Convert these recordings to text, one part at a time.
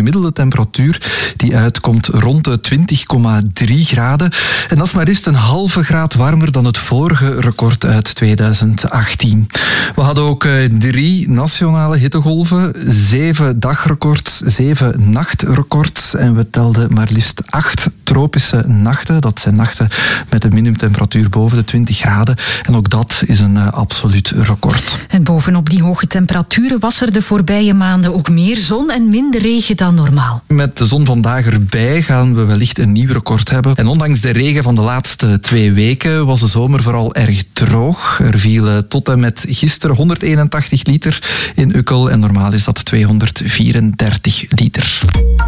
gemiddelde temperatuur die uitkomt rond de 20,3 graden. En dat is maar liefst een halve graad warmer dan het vorige record uit 2018. We hadden ook 3 nationale hittegolven, 7 dagrecords, 7 nachtrecords en we telden maar liefst 8 tropische nachten. Dat zijn nachten met een minimumtemperatuur boven de 20 graden. En ook dat is een absoluut record. En bovenop die hoge temperaturen was er de voorbije maanden ook meer zon en minder regen dan normaal. Met de zon vandaag erbij gaan we wellicht een nieuw record hebben. En ondanks de regen van de laatste 2 weken was de zomer vooral erg droog. Er vielen tot en met gisteren 181 liter in Ukkel en normaal is dat 234 liter.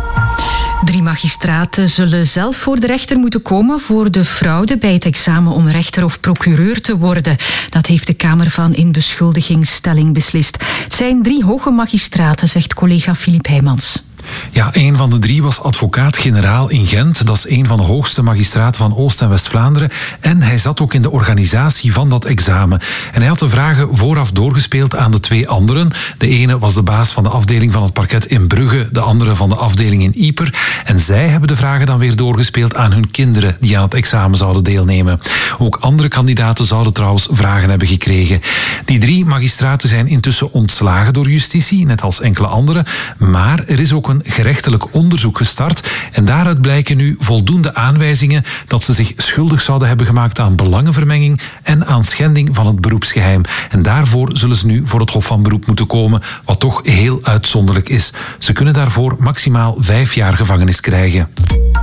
3 magistraten zullen zelf voor de rechter moeten komen voor de fraude bij het examen om rechter of procureur te worden. Dat heeft de Kamer van Inbeschuldigingsstelling beslist. Het zijn 3 hoge magistraten, zegt collega Filip Heijmans. Ja, een van de 3 was advocaat-generaal in Gent. Dat is een van de hoogste magistraten van Oost- en West-Vlaanderen. En hij zat ook in de organisatie van dat examen. En hij had de vragen vooraf doorgespeeld aan de 2 anderen. De ene was de baas van de afdeling van het parket in Brugge, de andere van de afdeling in Ieper. En zij hebben de vragen dan weer doorgespeeld aan hun kinderen die aan het examen zouden deelnemen. Ook andere kandidaten zouden trouwens vragen hebben gekregen. Die 3 magistraten zijn intussen ontslagen door justitie, net als enkele anderen. Maar er is ook een gerechtelijk onderzoek gestart en daaruit blijken nu voldoende aanwijzingen dat ze zich schuldig zouden hebben gemaakt aan belangenvermenging en aan schending van het beroepsgeheim. En daarvoor zullen ze nu voor het Hof van Beroep moeten komen, wat toch heel uitzonderlijk is. Ze kunnen daarvoor maximaal 5 jaar gevangenis krijgen.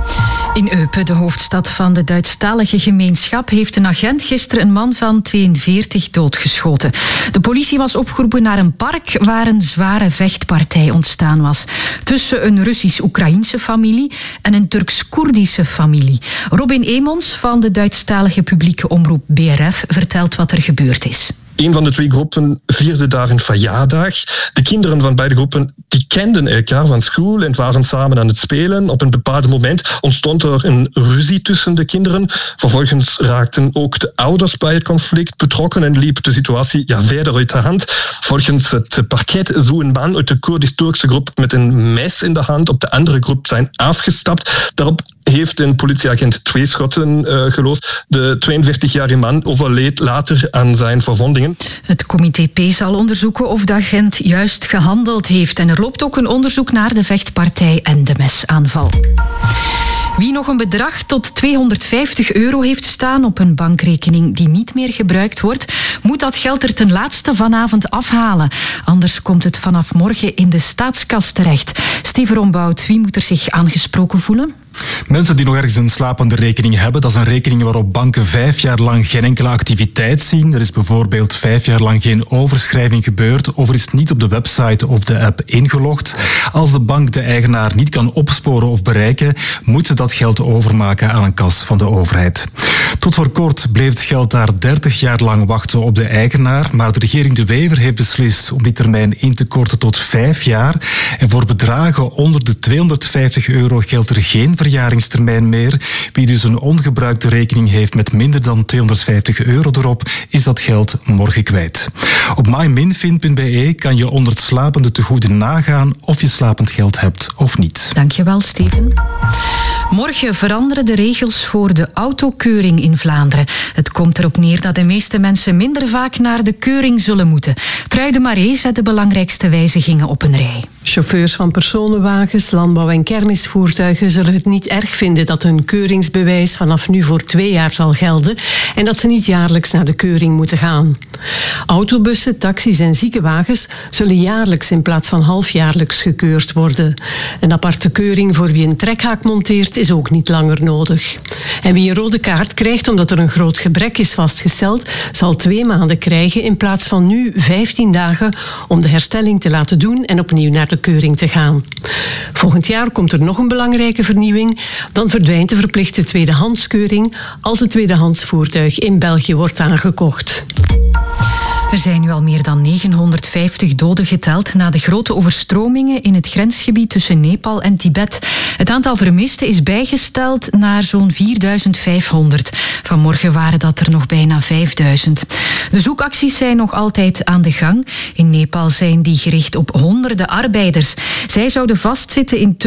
In Eupen, de hoofdstad van de Duitsstalige gemeenschap, heeft een agent gisteren een man van 42 doodgeschoten. De politie was opgeroepen naar een park waar een zware vechtpartij ontstaan was. Tussen een Russisch-Oekraïense familie en een Turks-Koerdische familie. Robin Emons van de Duitsstalige publieke omroep BRF vertelt wat er gebeurd is. Een van de 2 groepen vierde daar een verjaardag. De kinderen van beide groepen die kenden elkaar van school en waren samen aan het spelen. Op een bepaald moment ontstond er een ruzie tussen de kinderen. Vervolgens raakten ook de ouders bij het conflict betrokken en liep de situatie verder uit de hand. Volgens het parket zou een man uit de Koerdisch-Turkse groep met een mes in de hand op de andere groep zijn afgestapt. Daarop heeft een politieagent 2 schotten gelost. De 42-jarige man overleed later aan zijn verwondingen. Het comité P zal onderzoeken of de agent juist gehandeld heeft. En er loopt ook een onderzoek naar de vechtpartij en de mesaanval. Wie nog een bedrag tot €250 heeft staan op een bankrekening die niet meer gebruikt wordt, moet dat geld er ten laatste vanavond afhalen. Anders komt het vanaf morgen in de staatskas terecht. Steven Rombout, wie moet er zich aangesproken voelen? Mensen die nog ergens een slapende rekening hebben, dat is een rekening waarop banken 5 jaar lang geen enkele activiteit zien. Er is bijvoorbeeld 5 jaar lang geen overschrijving gebeurd of er is niet op de website of de app ingelogd. Als de bank de eigenaar niet kan opsporen of bereiken, moet ze dat geld overmaken aan een kas van de overheid. Tot voor kort bleef het geld daar 30 jaar lang wachten op de eigenaar, maar de regering De Wever heeft beslist om die termijn in te korten tot 5 jaar. En voor bedragen onder de €250 geldt er geen verjaringstermijn meer. Wie dus een ongebruikte rekening heeft met minder dan €250 erop, is dat geld morgen kwijt. Op myminfin.be kan je onder het slapende tegoeden nagaan of je slapend geld hebt of niet. Dankjewel, Steven. Morgen veranderen de regels voor de autokeuring in Vlaanderen. Het komt erop neer dat de meeste mensen minder vaak naar de keuring zullen moeten. Trui de Maré zet de belangrijkste wijzigingen op een rij. Chauffeurs van personenwagens, landbouw- en kermisvoertuigen zullen het niet erg vinden dat hun keuringsbewijs vanaf nu voor 2 jaar zal gelden en dat ze niet jaarlijks naar de keuring moeten gaan. Autobussen, taxis en ziekenwagens zullen jaarlijks in plaats van halfjaarlijks gekeurd worden. Een aparte keuring voor wie een trekhaak monteert is ook niet langer nodig. En wie een rode kaart krijgt omdat er een groot gebrek is vastgesteld, zal 2 maanden krijgen in plaats van nu 15 dagen om de herstelling te laten doen en opnieuw naar de keuring te gaan. Volgend jaar komt er nog een belangrijke vernieuwing. Dan verdwijnt de verplichte tweedehandskeuring als het tweedehands voertuig in België wordt aangekocht. Er zijn nu al meer dan 950 doden geteld na de grote overstromingen in het grensgebied tussen Nepal en Tibet. Het aantal vermisten is bijgesteld naar zo'n 4500. Vanmorgen waren dat er nog bijna 5000. De zoekacties zijn nog altijd aan de gang. In Nepal zijn die gericht op honderden arbeiders. Zij zouden vastzitten in